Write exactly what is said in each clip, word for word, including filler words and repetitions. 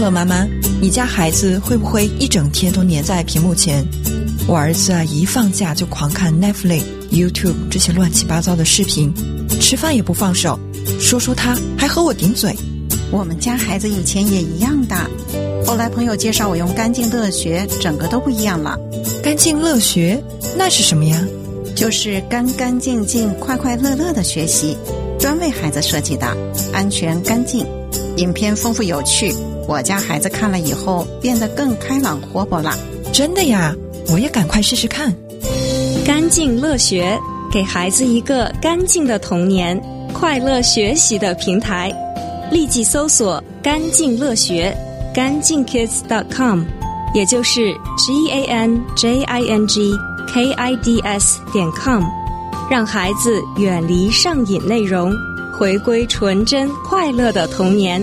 乐妈妈，你家孩子会不会一整天都黏在屏幕前？我儿子啊，一放假就狂看 Netflix、YouTube 这些乱七八糟的视频，吃饭也不放手，说说他还和我顶嘴。 我们家孩子以前也一样的，后来朋友介绍我用干净乐学，整个都不一样了。 干净乐学那是什么呀？ 就是干干净净、快快乐乐的学习，专为孩子设计的，安全干净，影片丰富有趣。我家孩子看了以后变得更开朗活泼了。 真的呀？我也赶快试试看。 干净乐学，给孩子一个干净的童年，快乐学习的平台。立即搜索干净乐学 干净 kids dot com， 也就是 G A N J I N G K I D S 点 com， 让孩子远离上瘾内容，回归纯真快乐的童年。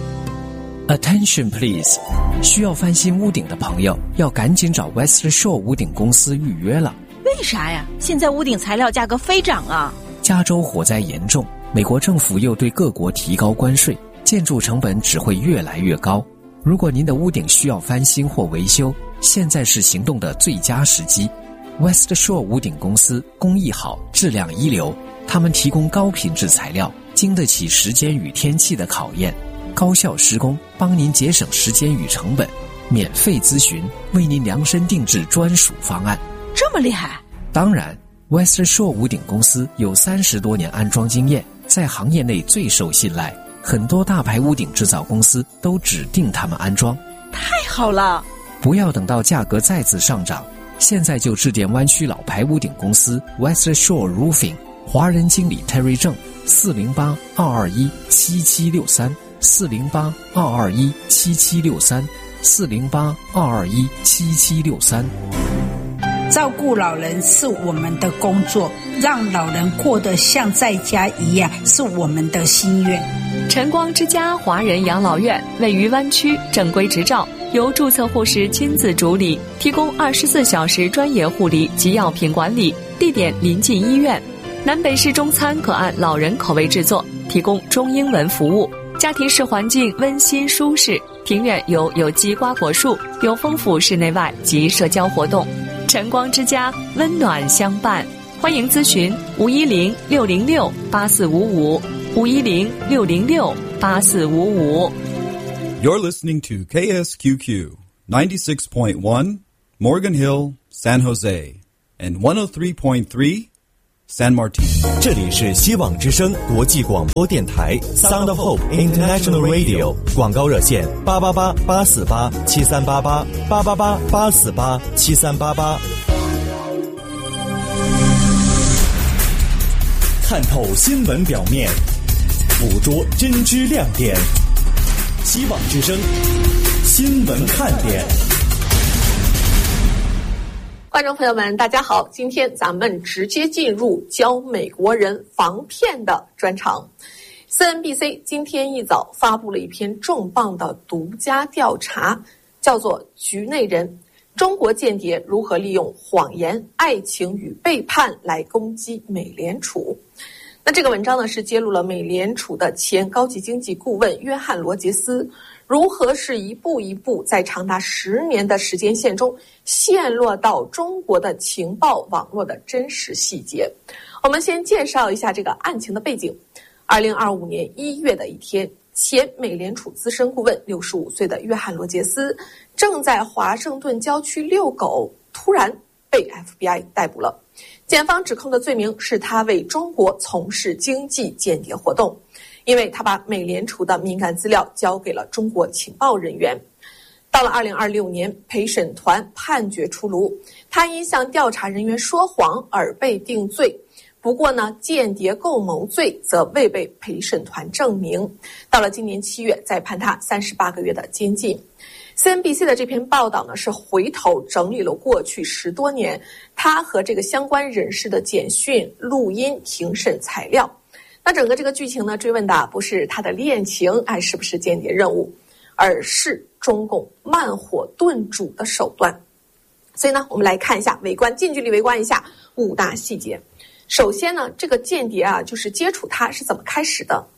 Attention please， 需要翻新屋顶的朋友要赶紧找 West Shore 屋顶公司预约了。 为啥呀？现在屋顶材料价格飞涨啊！ 加州火灾严重，美国政府又对各国提高关税，建筑成本只会越来越高。如果您的屋顶需要翻新或维修，现在是行动的最佳时机。West Shore 屋顶公司工艺好，质量一流，他们提供高品质材料，经得起时间与天气的考验，高效施工，帮您节省时间与成本，免费咨询，为您量身定制专属方案。 这么厉害？ 当然 West Shore 屋顶公司有三十多年安装经验，在行业内最受信赖，很多大牌屋顶制造公司都指定他们安装。 太好了！ 不要等到价格再次上涨，现在就致电湾区老牌屋顶公司 West Shore Roofing， 华人经理 Terry 郑，四零八二二一七七六三，四零八二二一七七六三，四零八二二一七七六三。 照顾老人是我们的工作，让老人过得像在家一样是我们的心愿。 晨光之家华人养老院位于湾区，正规执照，由注册护士亲自主理，提供二十四小时专业护理及药品管理，地点临近医院。南北式中餐可按老人口味制作，提供中英文服务。家庭式环境温馨舒适，庭院有有机瓜果树，有丰富室内外及社交活动。晨光之家，温暖相伴。欢迎咨询五一零六零六八四五五，五一零六零六八四五五。 You're listening to K S Q Q ninety-six point one Morgan Hill, San Jose, and one oh three point three San Martin。 这里是希望之声国际广播电台 Sound of Hope International Radio， 广告热线八八八八四八七三八八八八八八四八七三八八。看透新闻表面，捕捉真知亮点。希望之声新闻看点。 观众朋友们大家好，今天咱们直接进入教美国人防骗的专场。 C N B C 今天一早发布了一篇重磅的独家调查，叫做局内人，中国间谍如何利用谎言、爱情与背叛来攻击美联储。那这个文章呢，是揭露了美联储的前高级经济顾问约翰罗杰斯如何是一步一步在长达十年的时间线中陷落到中国的情报网络的真实细节。我们先介绍一下这个案情的背景。二零二五年一月的一天，前美联储资深顾问六十五岁的约翰罗杰斯正在华盛顿郊区遛狗，突然被 F B I 逮捕了。检方指控的罪名是他为中国从事经济间谍活动，因为他把美联储的敏感资料交给了中国情报人员。到了二零二六年，陪审团判决出炉，他因向调查人员说谎而被定罪。不过呢，间谍共谋罪则未被陪审团证明。到了今年七月，再判他三十八个月的监禁。C N B C 的这篇报道呢，是回头整理了过去十多年他和这个相关人士的简讯、录音、庭审材料。那整个这个剧情呢，追问的不是他的恋情，哎，是不是间谍任务，而是中共慢火炖煮的手段。所以呢，我们来看一下，围观近距离围观一下五大细节。首先呢，这个间谍啊，就是接触他是怎么开始的。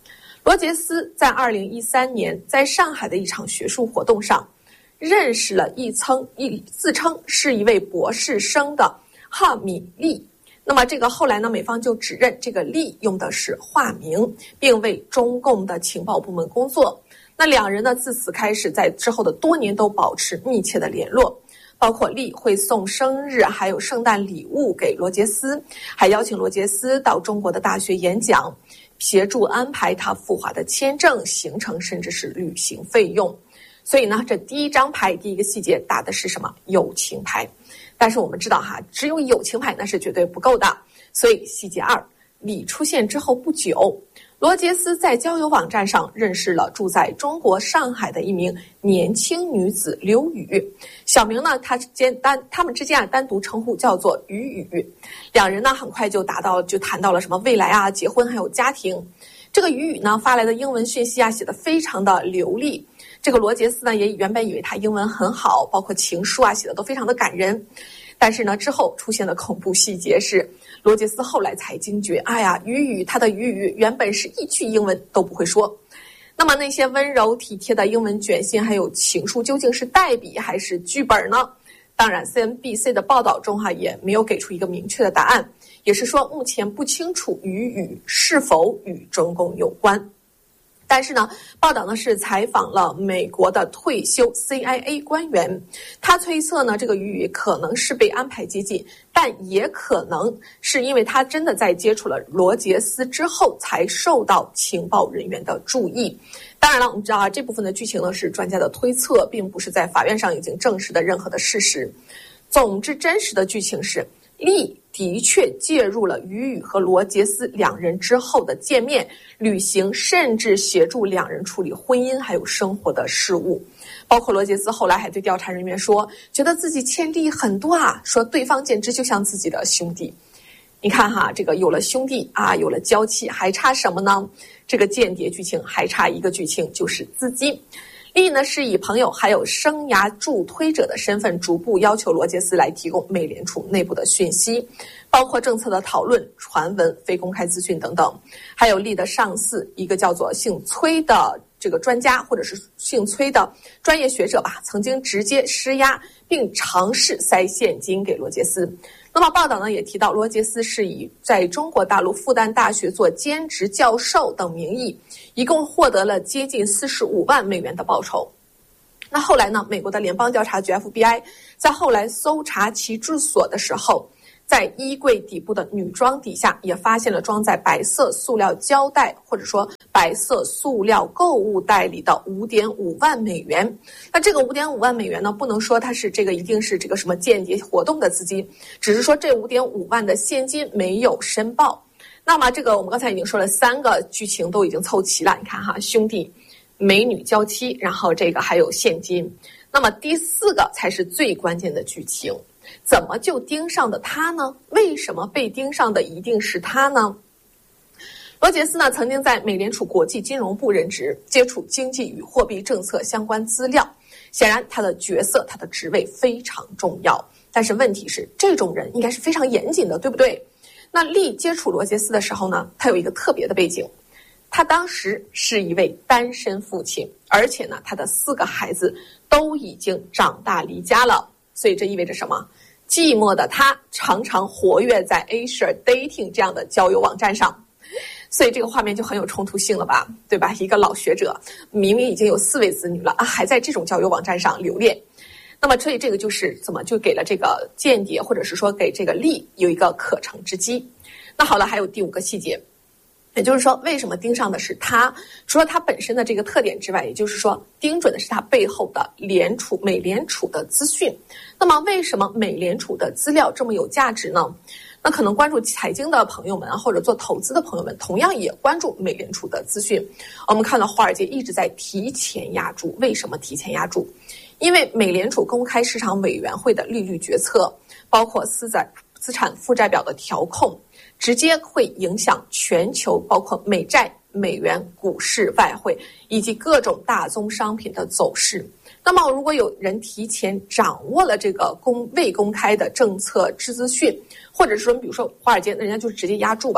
罗杰斯在二零一三年在上海的一场学术活动上，认识了一称一自称是一位博士生的哈米利。那么这个后来呢，美方就指认这个利用的是化名，并为中共的情报部门工作。那两人呢，自此开始在之后的多年都保持密切的联络，包括利会送生日还有圣诞礼物给罗杰斯，还邀请罗杰斯到中国的大学演讲，协助安排他赴华的签证、行程，甚至是旅行费用。所以呢，这第一张牌第一个细节打的是什么？友情牌。但是我们知道哈，只有友情牌那是绝对不够的。所以细节二，李出现之后不久，罗杰斯在交友网站上认识了住在中国上海的一名年轻女子刘雨，小名呢，他之间单他们之间啊单独称呼叫做雨雨。两人呢很快就达到就谈到了什么未来啊、结婚还有家庭。这个雨雨呢发来的英文讯息啊写得非常的流利。这个罗杰斯呢也原本以为他英文很好，包括情书啊写的都非常的感人。但是呢之后出现的恐怖细节是，罗杰斯后来才惊觉，哎呀，雨雨他的雨雨原本是一句英文都不会说。那么那些温柔体贴的英文卷信还有情书究竟是代笔还是剧本呢？当然 C N B C 的报道中哈也没有给出一个明确的答案，也是说目前不清楚雨雨是否与中共有关。但是呢，报道呢是采访了美国的退休 C I A 官员，他推测呢，这个雨雨可能是被安排接近，但也可能是因为他真的在接触了罗杰斯之后，才受到情报人员的注意。当然了，我们知道啊，这部分的剧情呢是专家的推测，并不是在法院上已经证实的任何的事实。总之，真实的剧情是，利的确介入了雨雨和罗杰斯两人之后的见面、旅行，甚至协助两人处理婚姻还有生活的事务。包括罗杰斯后来还对调查人员说，觉得自己欠利很多啊，说对方简直就像自己的兄弟。你看哈，这个有了兄弟啊，有了娇妻，还差什么呢？这个间谍剧情还差一个剧情，就是资金。利呢是以朋友还有生涯助推者的身份，逐步要求罗杰斯来提供美联储内部的讯息，包括政策的讨论、传闻、非公开资讯等等。还有利的上司，一个叫做姓崔的这个专家，或者是姓崔的专业学者吧，曾经直接施压并尝试塞现金给罗杰斯。那么报道呢也提到，罗杰斯是以在中国大陆复旦大学做兼职教授等名义，一共获得了接近四十五万美元的报酬。那后来呢，美国的联邦调查局 F B I 在后来搜查其住所的时候，在衣柜底部的女装底下也发现了装在白色塑料胶带或者说白色塑料购物袋里的 五点五万美元。那这个 五点五万美元呢，不能说它是这个一定是这个什么间谍活动的资金，只是说这 五点五万的现金没有申报。那么这个我们刚才已经说了，三个剧情都已经凑齐了，你看哈，兄弟、美女娇妻，然后这个还有现金。那么第四个才是最关键的剧情，怎么就盯上的他呢？为什么被盯上的一定是他呢？罗杰斯呢曾经在美联储国际金融部任职，接触经济与货币政策相关资料，显然他的角色他的职位非常重要。但是问题是，这种人应该是非常严谨的，对不对？那利接触罗杰斯的时候呢，他有一个特别的背景，他当时是一位单身父亲，而且呢他的四个孩子都已经长大离家了。所以这意味着什么？寂寞的他常常活跃在 Asia Dating 这样的交友网站上，所以这个画面就很有冲突性了吧，对吧？一个老学者明明已经有四位子女了啊，还在这种交友网站上留恋。那么所以这个就是怎么就给了这个间谍，或者是说给这个利有一个可乘之机。那好了，还有第五个细节，也就是说为什么盯上的是他，除了他本身的这个特点之外，也就是说盯准的是他背后的联储美联储的资讯。那么为什么美联储的资料这么有价值呢？那可能关注财经的朋友们或者做投资的朋友们同样也关注美联储的资讯。我们看到华尔街一直在提前压注，为什么提前压注？因为美联储公开市场委员会的利率决策，包括资产资产负债表的调控，直接会影响全球包括美债、美元、股市、外汇以及各种大宗商品的走势。那么如果有人提前掌握了这个公未公开的政策资讯，或者说比如说华尔街人家就是直接压注吧，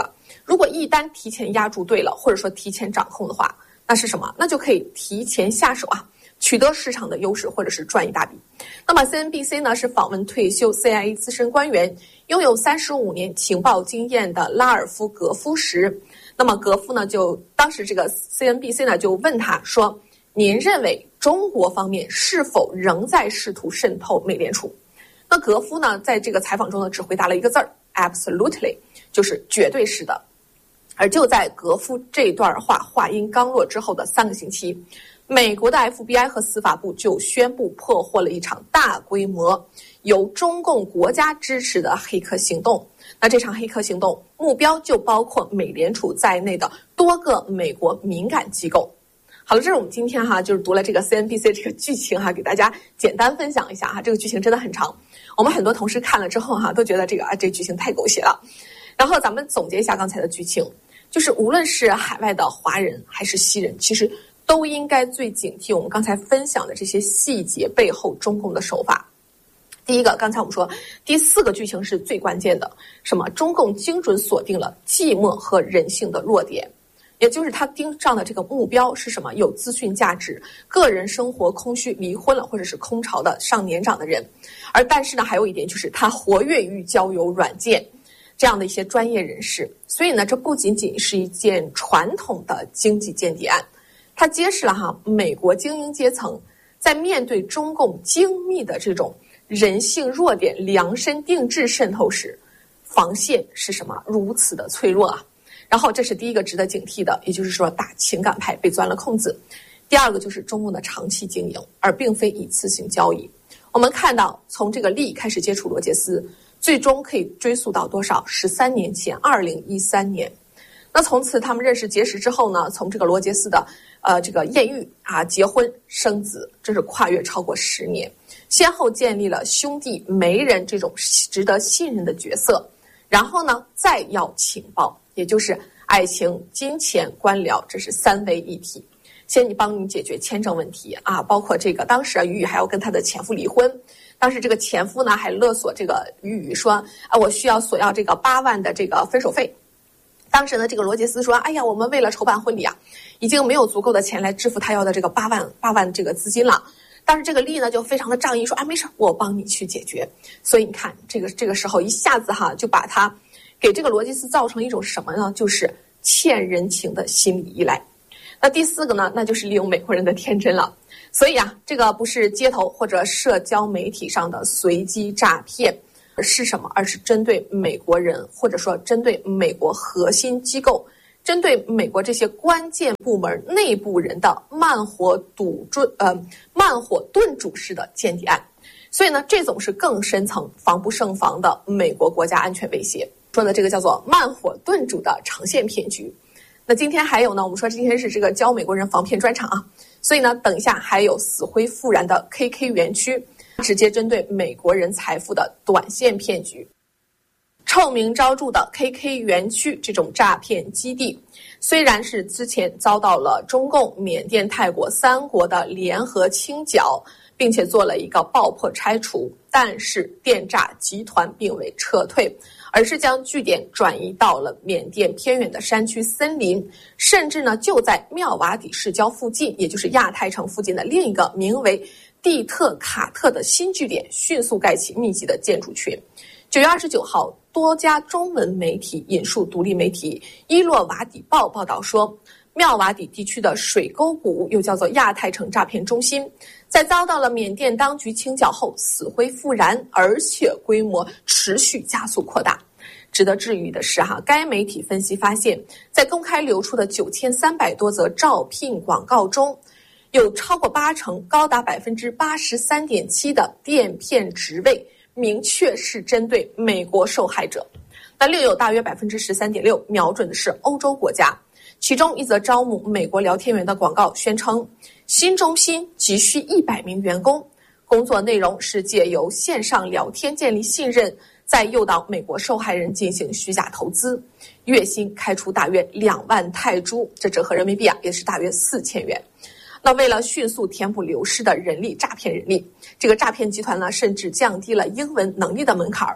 如果一旦提前压住对了，或者说提前掌控的话，那是什么？那就可以提前下手啊，取得市场的优势，或者是赚一大笔。那么 C N B C 呢是访问退休 C I A 资深官员，拥有三十五年情报经验的拉尔夫·格夫时。那么格夫呢就当时这个 C N B C 呢就问他说，您认为中国方面是否仍在试图渗透美联储？那格夫呢在这个采访中呢只回答了一个字儿 absolutely， 就是绝对是的。而就在格夫这段话话音刚落之后的三个星期，美国的 F B I 和司法部就宣布破获了一场大规模由中共国家支持的黑客行动。那这场黑客行动目标就包括美联储在内的多个美国敏感机构。好了，这是我们今天哈就是读了这个 C N B C 这个剧情哈，给大家简单分享一下哈。这个剧情真的很长，我们很多同事看了之后哈都觉得这个啊这剧情太狗血了。然后咱们总结一下刚才的剧情，就是无论是海外的华人还是西人，其实都应该最警惕我们刚才分享的这些细节背后中共的手法。第一个，刚才我们说第四个剧情是最关键的，什么？中共精准锁定了寂寞和人性的弱点，也就是他盯上的这个目标是什么？有资讯价值、个人生活空虚、离婚了或者是空巢的上年长的人。而但是呢，还有一点就是他活跃于交友软件这样的一些专业人士。所以呢，这不仅仅是一件传统的经济间谍案，它揭示了哈美国精英阶层在面对中共精密的这种人性弱点量身定制渗透时，防线是什么？如此的脆弱啊！然后这是第一个值得警惕的，也就是说大情感派被钻了空子。第二个就是中共的长期经营，而并非一次性交易。我们看到从这个利开始接触罗杰斯，最终可以追溯到多少？十三年前，二零一三年。那从此他们认识结识之后呢，从这个罗杰斯的呃这个艳遇啊，结婚生子，这是跨越超过十年，先后建立了兄弟媒人这种值得信任的角色，然后呢再要情报，也就是爱情、金钱、官僚，这是三位一体。先你帮你解决签证问题啊，包括这个当时啊，于宇还要跟她的前夫离婚，当时这个前夫呢还勒索这个于宇说啊，我需要索要这个八万的这个分手费。当时呢，这个罗杰斯说，哎呀，我们为了筹办婚礼啊，已经没有足够的钱来支付他要的这个八万八万这个资金了。但是这个利呢就非常的仗义，说啊没事，我帮你去解决。所以你看，这个这个时候一下子哈就把他给这个罗杰斯造成一种什么呢？就是欠人情的心理依赖。那第四个呢，那就是利用美国人的天真了。所以啊，这个不是街头或者社交媒体上的随机诈骗，是什么？而是针对美国人，或者说针对美国核心机构，针对美国这些关键部门内部人的慢火堵住呃慢火炖煮式的间谍案。所以呢，这种是更深层、防不胜防的美国国家安全威胁。说的这个叫做慢火炖煮的长线骗局。那今天还有呢，我们说今天是这个教美国人防骗专场啊，所以呢，等一下还有死灰复燃的 K K 园区，直接针对美国人财富的短线骗局。臭名昭著的 K K 园区这种诈骗基地，虽然是之前遭到了中共、缅甸、泰国三国的联合清剿，并且做了一个爆破拆除，但是电诈集团并未撤退，而是将据点转移到了缅甸偏远的山区森林，甚至呢就在妙瓦底市郊附近，也就是亚太城附近的另一个名为蒂特卡特的新据点，迅速盖起密集的建筑群。九月二十九号，多家中文媒体引述独立媒体伊洛瓦底报报道说，妙瓦底地区的水沟谷，又叫做亚太城诈骗中心，在遭到了缅甸当局清剿后死灰复燃，而且规模持续加速扩大。值得注意的是哈，该媒体分析发现，在公开流出的九千三百多则招聘广告中，有超过八成，高达百分之八十三点七的电骗职位明确是针对美国受害者，那另有大约百分之十三点六瞄准的是欧洲国家。其中一则招募美国聊天员的广告宣称，新中心急需一百名员工，工作内容是借由线上聊天建立信任，再诱导美国受害人进行虚假投资，月薪开出大约两万泰铢，这折合人民币啊也是大约四千元。那为了迅速填补流失的人力，诈骗人力，这个诈骗集团呢，甚至降低了英文能力的门槛，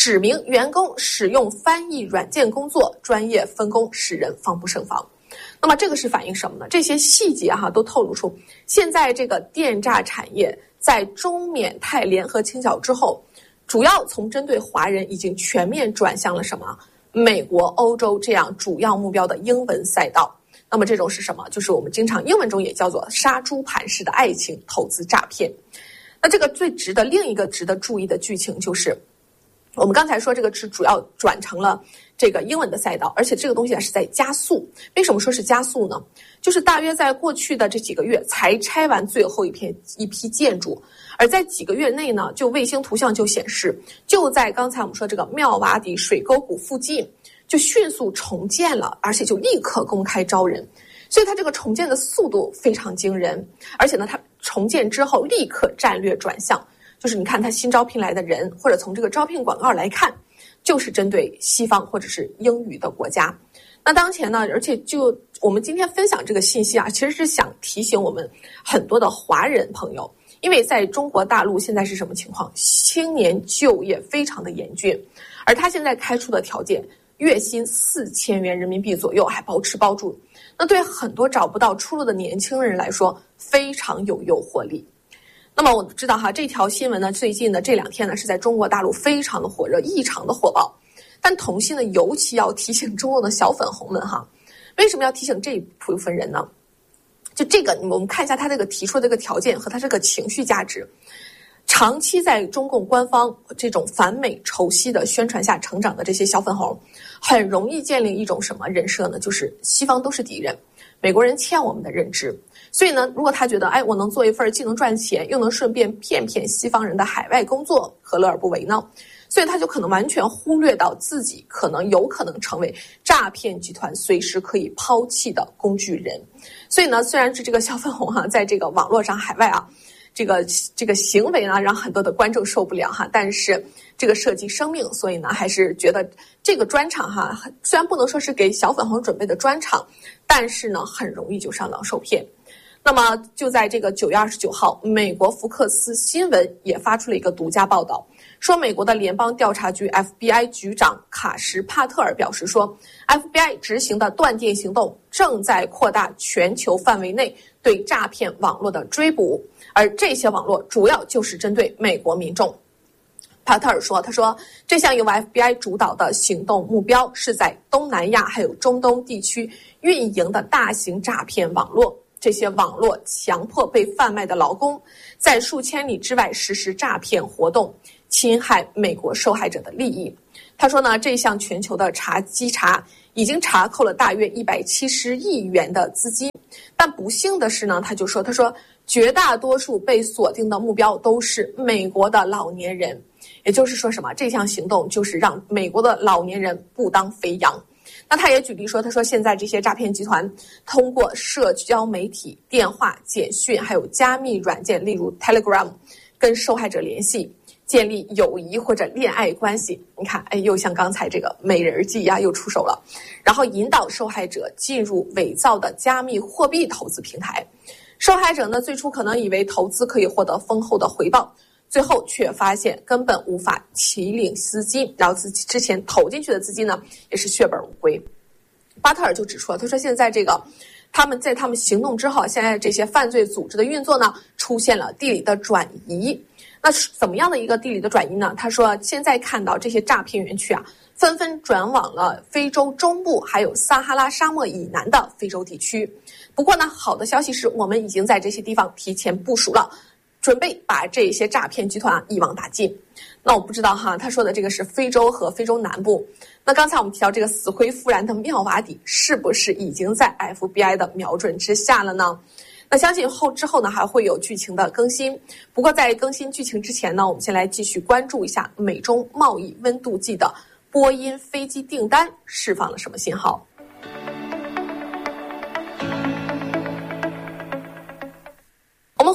指明员工使用翻译软件工作，专业分工使人防不胜防。那么这个是反映什么呢？这些细节哈都透露出，现在这个电诈产业在中缅泰联合清剿之后，主要从针对华人已经全面转向了什么？美国、欧洲这样主要目标的英文赛道。那么这种是什么？就是我们经常英文中也叫做杀猪盘式的爱情投资诈骗。那这个最值得另一个值得注意的剧情就是，我们刚才说这个是主要转成了这个英文的赛道，而且这个东西啊是在加速。为什么说是加速呢？就是大约在过去的这几个月才拆完最后一片一批建筑，而在几个月内呢，就卫星图像就显示，就在刚才我们说这个妙瓦底水沟谷附近，就迅速重建了，而且就立刻公开招人。所以它这个重建的速度非常惊人，而且呢，它重建之后立刻战略转向。就是你看他新招聘来的人，或者从这个招聘广告来看，就是针对西方或者是英语的国家。那当前呢，而且就我们今天分享这个信息啊，其实是想提醒我们很多的华人朋友，因为在中国大陆现在是什么情况？青年就业非常的严峻，而他现在开出的条件，月薪四千元人民币左右，还包吃包住。那对很多找不到出路的年轻人来说，非常有诱惑力。那么我知道哈，这条新闻呢，最近的这两天呢，是在中国大陆非常的火热，异常的火爆。但同时呢，尤其要提醒中共的小粉红们哈，为什么要提醒这一部分人呢？就这个，我们看一下他这个提出的这个条件和他这个情绪价值。长期在中共官方这种反美仇西的宣传下成长的这些小粉红，很容易建立一种什么人设呢？就是西方都是敌人，美国人欠我们的认知。所以呢，如果他觉得，哎，我能做一份既能赚钱又能顺便骗骗西方人的海外工作，何乐而不为呢？所以他就可能完全忽略到自己可能有可能成为诈骗集团随时可以抛弃的工具人。所以呢，虽然是这个小粉红哈、啊，在这个网络上海外啊，这个这个行为呢，让很多的观众受不了哈，但是这个涉及生命，所以呢，还是觉得这个专场哈，虽然不能说是给小粉红准备的专场，但是呢，很容易就上当受骗。那么就在这个九月二十九号，美国福克斯新闻也发出了一个独家报道，说美国的联邦调查局 F B I 局长卡什帕特尔表示说 ，F B I 执行的断电行动正在扩大全球范围内对诈骗网络的追捕，而这些网络主要就是针对美国民众。帕特尔说，他说这项由 F B I 主导的行动目标是在东南亚还有中东地区运营的大型诈骗网络。这些网络强迫被贩卖的劳工在数千里之外实施诈骗活动，侵害美国受害者的利益。他说呢，这项全球的查稽查已经查扣了大约一百七十亿元的资金，但不幸的是呢，他就说，他说绝大多数被锁定的目标都是美国的老年人，也就是说什么？这项行动就是让美国的老年人不当肥羊。那他也举例说，他说现在这些诈骗集团通过社交媒体、电话、简讯还有加密软件，例如 Telegram， 跟受害者联系，建立友谊或者恋爱关系。你看，哎，又像刚才这个美人计呀、啊，又出手了。然后引导受害者进入伪造的加密货币投资平台。受害者呢，最初可能以为投资可以获得丰厚的回报，最后却发现根本无法提领资金，然后自己之前投进去的资金呢，也是血本无归。巴特尔就指出了，他说现在这个他们在他们行动之后，现在这些犯罪组织的运作呢，出现了地理的转移。那怎么样的一个地理的转移呢？他说现在看到这些诈骗园区啊，纷纷转往了非洲中部还有撒哈拉沙漠以南的非洲地区。不过呢，好的消息是我们已经在这些地方提前部署了，准备把这些诈骗集团啊一网打尽。那我不知道哈，他说的这个是非洲和非洲南部。那刚才我们提到这个死灰复燃的妙瓦底，是不是已经在 F B I 的瞄准之下了呢？那相信后之后呢还会有剧情的更新。不过在更新剧情之前呢，我们先来继续关注一下美中贸易温度计的波音飞机订单释放了什么信号。我们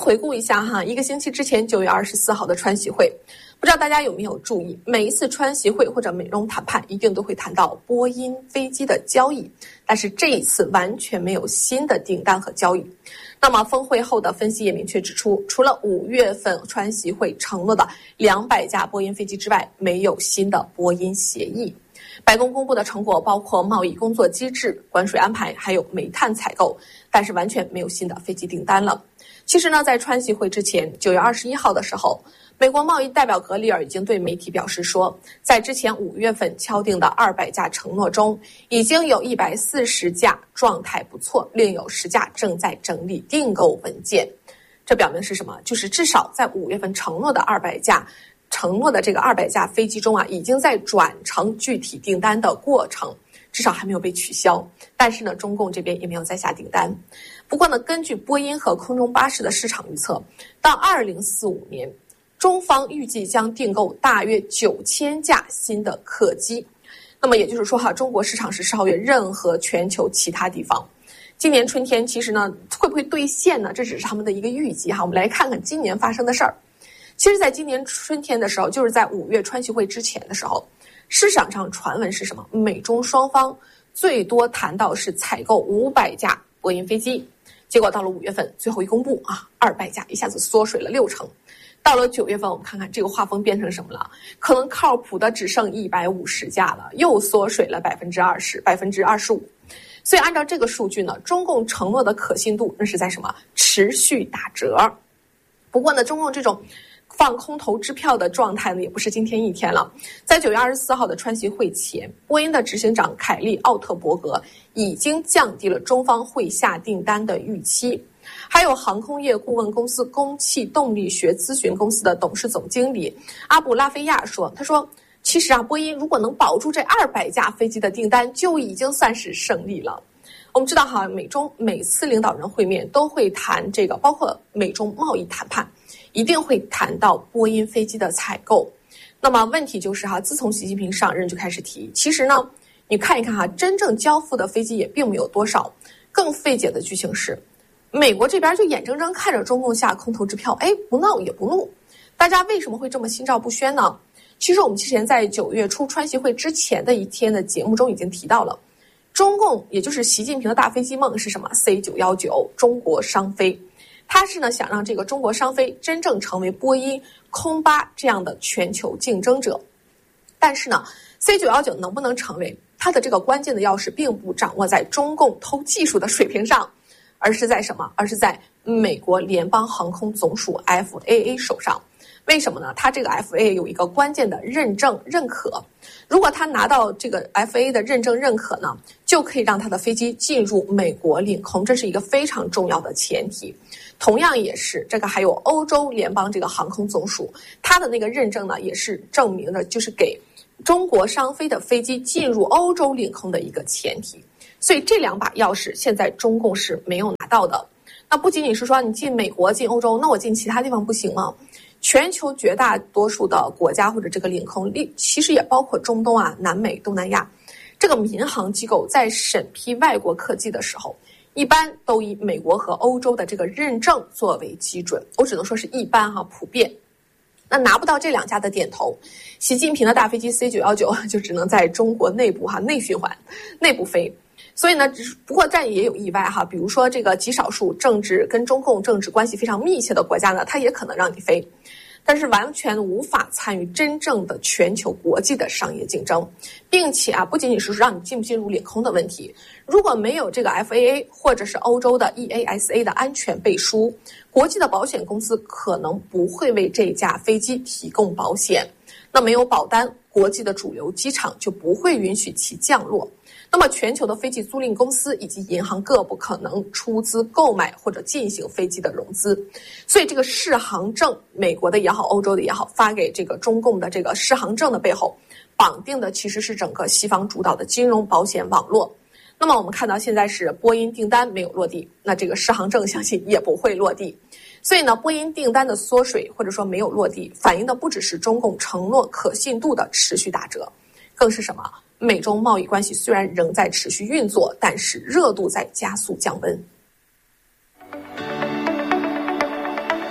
回顾一下哈，一个星期之前九月二十四号的川习会，不知道大家有没有注意，每一次川习会或者美中谈判一定都会谈到波音飞机的交易，但是这一次完全没有新的订单和交易。那么峰会后的分析也明确指出，除了五月份川习会承诺的两百架波音飞机之外，没有新的波音协议。白宫公布的成果包括贸易工作机制、关税安排，还有煤炭采购，但是完全没有新的飞机订单了。其实呢，在川习会之前，九月二十一号的时候，美国贸易代表格里尔已经对媒体表示说，在之前五月份敲定的二百架承诺中，已经有一百四十架状态不错，另有十架正在整理订购文件。这表明是什么？就是至少在五月份承诺的二百架承诺的这个二百架飞机中啊，已经在转成具体订单的过程，至少还没有被取消。但是呢，中共这边也没有再下订单。不过呢，根据波音和空中巴士的市场预测，到二零四五年，中方预计将订购大约九千架新的客机。那么也就是说哈，中国市场是超越任何全球其他地方。今年春天其实呢，会不会兑现呢？这只是他们的一个预计哈。我们来看看今年发生的事儿。其实在今年春天的时候，就是在五月川习会之前的时候，市场上传闻是什么？美中双方最多谈到是采购五百架波音飞机，结果到了五月份最后一公布啊，二百架一下子缩水了六成。到了九月份，我们看看这个画风变成什么了？可能靠谱的只剩一百五十架了，又缩水了百分之二十、百分之二十五。所以按照这个数据呢，中共承诺的可信度那是在什么？持续打折。不过呢，中共这种放空头支票的状态呢，也不是今天一天了。在九月二十四号的川习会前，波音的执行长凯利·奥特伯格已经降低了中方会下订单的预期。还有航空业顾问公司供气动力学咨询公司的董事总经理阿布拉菲亚说，他说其实啊，波音如果能保住这二百架飞机的订单，就已经算是胜利了。我们知道哈，美中每次领导人会面都会谈这个，包括美中贸易谈判，一定会谈到波音飞机的采购。那么问题就是哈，自从习近平上任就开始提，其实呢，你看一看哈，真正交付的飞机也并没有多少。更费解的剧情是，美国这边就眼睁睁看着中共下空头支票，哎，不闹也不怒。大家为什么会这么心照不宣呢？其实我们之前在九月初川习会之前的一天的节目中已经提到了，中共也就是习近平的大飞机梦是什么 ？C 九一九 中国商飞，他是呢想让这个中国商飞真正成为波音、空巴这样的全球竞争者。但是呢 ，C 九一九 能不能成为它的这个关键的钥匙，并不掌握在中共偷技术的水平上，而是在什么？而是在美国联邦航空总署 F A A 手上。为什么呢？它这个 F A A 有一个关键的认证认可，如果它拿到这个 F A A 的认证认可呢，就可以让它的飞机进入美国领空，这是一个非常重要的前提。同样也是这个还有欧洲联邦这个航空总署，它的那个认证呢，也是证明的就是给中国商飞的飞机进入欧洲领空的一个前提。所以这两把钥匙现在中共是没有拿到的。那不仅仅是说你进美国进欧洲，那我进其他地方不行吗？全球绝大多数的国家或者这个领空，其实也包括中东啊、南美、东南亚，这个民航机构在审批外国客机的时候，一般都以美国和欧洲的这个认证作为基准。我只能说是一般哈，普遍。那拿不到这两家的点头，习近平的大飞机 C 九一九 就只能在中国内部哈内循环、内部飞。所以呢，不过这也有意外哈，比如说这个极少数政治跟中共政治关系非常密切的国家呢，它也可能让你飞，但是完全无法参与真正的全球国际的商业竞争，并且啊，不仅仅是让你进不进入领空的问题，如果没有这个 F A A 或者是欧洲的 E A S A 的安全背书，国际的保险公司可能不会为这架飞机提供保险，那没有保单，国际的主流机场就不会允许其降落。那么全球的飞机租赁公司以及银行各不可能出资购买或者进行飞机的融资，所以这个适航证，美国的也好，欧洲的也好，发给这个中共的这个适航证的背后，绑定的其实是整个西方主导的金融保险网络。那么我们看到现在是波音订单没有落地，那这个适航证相信也不会落地。所以呢，波音订单的缩水或者说没有落地，反映的不只是中共承诺可信度的持续打折，更是什么？美中贸易关系虽然仍在持续运作，但是热度在加速降温。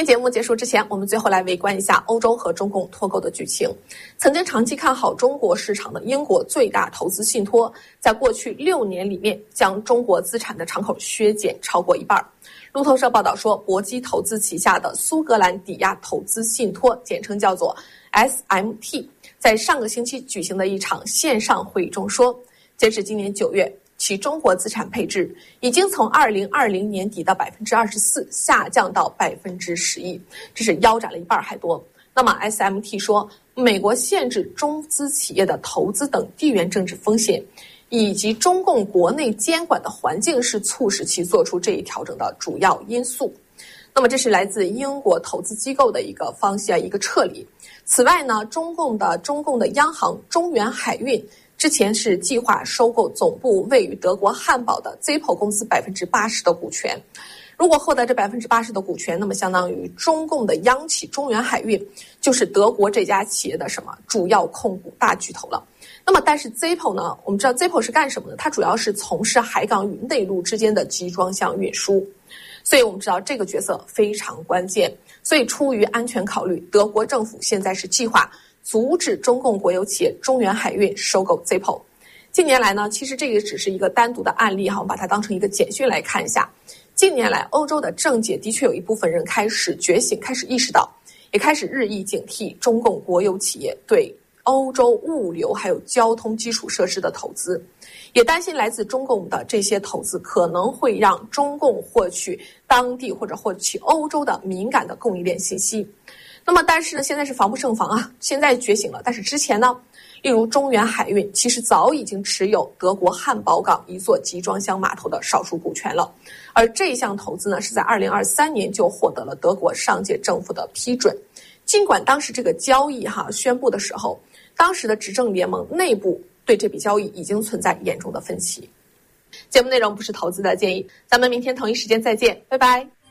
天节目结束之前，我们最后来围观一下欧洲和中共脱钩的剧情。曾经长期看好中国市场的英国最大投资信托，在过去六年里面将中国资产的敞口削减超过一半。路透社报道说，博基投资旗下的苏格兰抵押投资信托，简称叫做 S M T， 在上个星期举行的一场线上会议中说，截至今年九月，其中国资产配置已经从二零二零年底的百分之二十四下降到百分之十一，这是腰斩了一半还多。那么 S M T 说，美国限制中资企业的投资等地缘政治风险，以及中共国内监管的环境是促使其做出这一调整的主要因素。那么这是来自英国投资机构的一个方向一个撤离。此外呢，中共的中共的央行中原海运之前是计划收购总部位于德国汉堡的 Zippo 公司百分之八十的股权。如果获得这百分之八十的股权，那么相当于中共的央企中原海运就是德国这家企业的什么主要控股大巨头了。那么但是 Zippo 呢，我们知道 Zippo 是干什么的？它主要是从事海港与内陆之间的集装箱运输，所以我们知道这个角色非常关键。所以出于安全考虑，德国政府现在是计划阻止中共国有企业中原海运收购 Zippo。 近年来呢，其实这个只是一个单独的案例哈，我们把它当成一个简讯来看一下。近年来欧洲的政界的确有一部分人开始觉醒，开始意识到，也开始日益警惕中共国有企业对欧洲物流还有交通基础设施的投资，也担心来自中共的这些投资可能会让中共获取当地或者获取欧洲的敏感的供应链信息。那么但是呢，现在是防不胜防啊，现在觉醒了，但是之前呢，例如中原海运其实早已经持有德国汉堡港一座集装箱码头的少数股权了，而这项投资呢是在二零二三年就获得了德国上届政府的批准。尽管当时这个交易哈宣布的时候，当时的执政联盟内部对这笔交易已经存在严重的分歧。节目内容不是投资的建议，咱们明天同一时间再见，拜拜。